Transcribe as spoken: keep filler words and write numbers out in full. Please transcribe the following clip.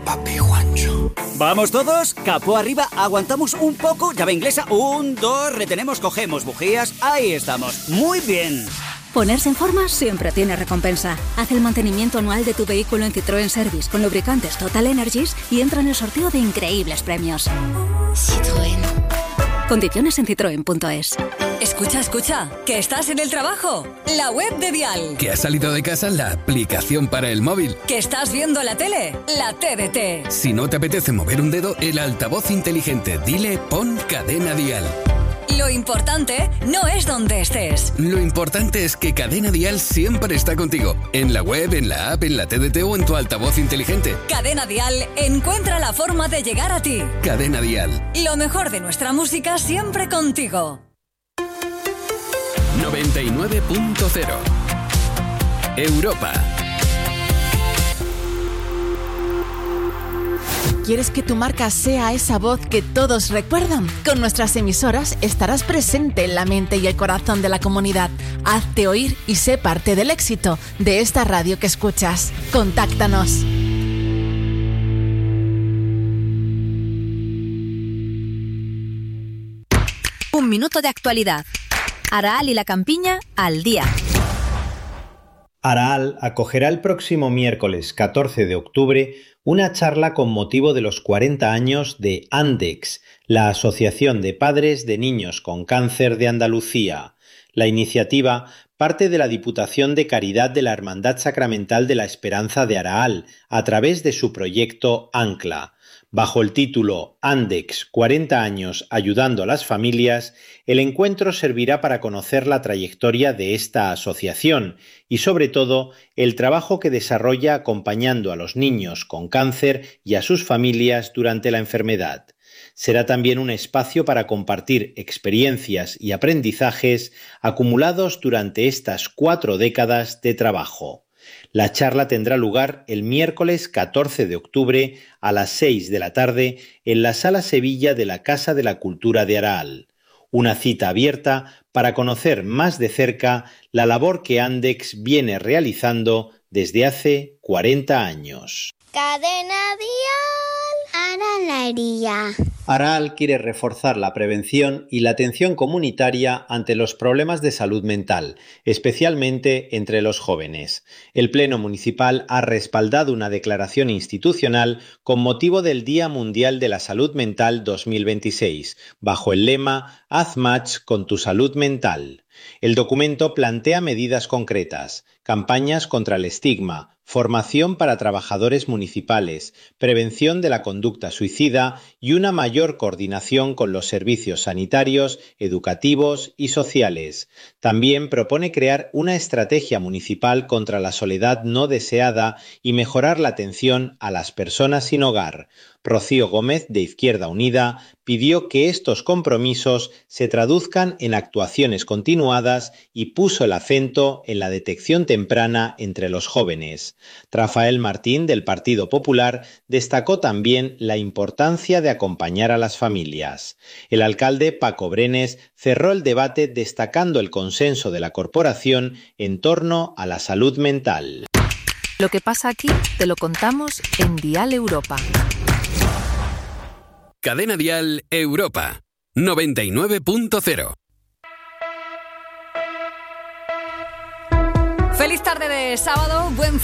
papi Juancho. ¿Vamos todos? Capó arriba, aguantamos un poco, llave inglesa, un, dos, retenemos, cogemos bujías, ahí estamos. Muy bien. Ponerse en forma siempre tiene recompensa. Haz el mantenimiento anual de tu vehículo en Citroën Service con lubricantes Total Energies y entra en el sorteo de increíbles premios. Citroën. Condiciones en citroen punto es. Escucha, escucha, que estás en el trabajo. La web de Dial. Que has salido de casa, la aplicación para el móvil. Que estás viendo la tele, la T D T. Si no te apetece mover un dedo, el altavoz inteligente. Dile, pon Cadena Dial. Lo importante no es donde estés. Lo importante es que Cadena Dial siempre está contigo. En la web, en la app, en la T D T o en tu altavoz inteligente. Cadena Dial encuentra la forma de llegar a ti. Cadena Dial. Lo mejor de nuestra música siempre contigo. noventa y nueve punto cero Europa. ¿Quieres que tu marca sea esa voz que todos recuerdan? Con nuestras emisoras estarás presente en la mente y el corazón de la comunidad. Hazte oír y sé parte del éxito de esta radio que escuchas. Contáctanos. Un minuto de actualidad. Araal y la Campiña al día. Araal acogerá el próximo miércoles catorce de octubre una charla con motivo de los cuarenta años de ANDEX, la Asociación de Padres de Niños con Cáncer de Andalucía. La iniciativa parte de la Diputación de Caridad de la Hermandad Sacramental de la Esperanza de Araal, a través de su proyecto ANCLA. Bajo el título ANDEX, cuarenta años ayudando a las familias, el encuentro servirá para conocer la trayectoria de esta asociación y, sobre todo, el trabajo que desarrolla acompañando a los niños con cáncer y a sus familias durante la enfermedad. Será también un espacio para compartir experiencias y aprendizajes acumulados durante estas cuatro décadas de trabajo. La charla tendrá lugar el miércoles catorce de octubre a las seis de la tarde en la Sala Sevilla de la Casa de la Cultura de Araal. Una cita abierta para conocer más de cerca la labor que ANDEX viene realizando desde hace cuarenta años. Cadena Dial, Aralería. Araal quiere reforzar la prevención y la atención comunitaria ante los problemas de salud mental, especialmente entre los jóvenes. El Pleno Municipal ha respaldado una declaración institucional con motivo del Día Mundial de la Salud Mental dos mil veintiséis, bajo el lema Haz match con tu salud mental. El documento plantea medidas concretas, campañas contra el estigma, formación para trabajadores municipales, prevención de la conducta suicida y una mayor coordinación con los servicios sanitarios, educativos y sociales. También propone crear una estrategia municipal contra la soledad no deseada y mejorar la atención a las personas sin hogar. Rocío Gómez, de Izquierda Unida, pidió que estos compromisos se traduzcan en actuaciones continuadas y puso el acento en la detección temprana entre los jóvenes. Rafael Martín, del Partido Popular, destacó también la importancia de acompañar a las familias. El alcalde Paco Brenes cerró el debate destacando el consenso de la corporación en torno a la salud mental. Lo que pasa aquí te lo contamos en Dial Europa. Cadena Dial Europa, noventa y nueve punto cero. Feliz tarde de sábado, buen